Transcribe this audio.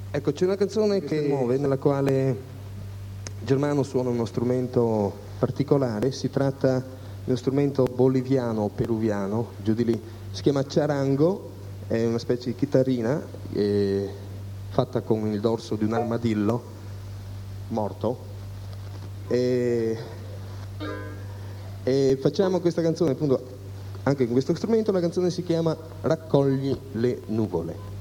Ecco, c'è una canzone che muove, nella quale Germano suona uno strumento particolare. Si tratta di uno strumento boliviano-peruviano, giù di lì. Si chiama charango, è una specie di chitarrina fatta con il dorso di un armadillo morto. E facciamo questa canzone appunto anche con questo strumento. La canzone si chiama Raccogli le nuvole.